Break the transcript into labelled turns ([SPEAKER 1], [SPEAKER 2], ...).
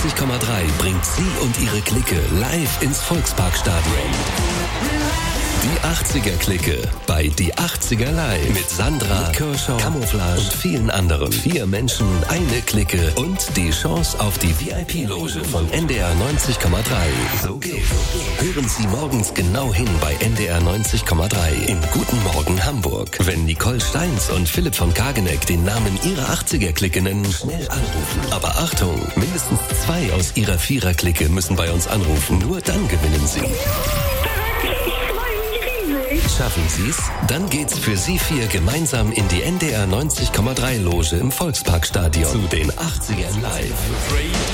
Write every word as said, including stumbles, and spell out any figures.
[SPEAKER 1] neunzig Komma drei bringt sie und ihre Clique live ins Volksparkstadion. Die achtziger-Clique bei Die achtziger Live mit Sandra, Kershaw, Camouflage und vielen anderen. Vier Menschen, eine Clique und die Chance auf die V I P-Loge von N D R neunzig Komma drei. So geht's. Hören Sie morgens genau hin bei N D R neunzig Komma drei in Guten Morgen Hamburg. Wenn Nicole Steins und Philipp von Kageneck den Namen ihrer achtziger-Clique nennen, schnell anrufen. Aber Achtung, mindestens zwei aus ihrer Vierer-Clique müssen bei uns anrufen. Nur dann gewinnen sie. Schaffen Sie's? Dann geht's für Sie vier gemeinsam in die N D R neunzig Komma drei Loge im Volksparkstadion zu den achtzigern Live.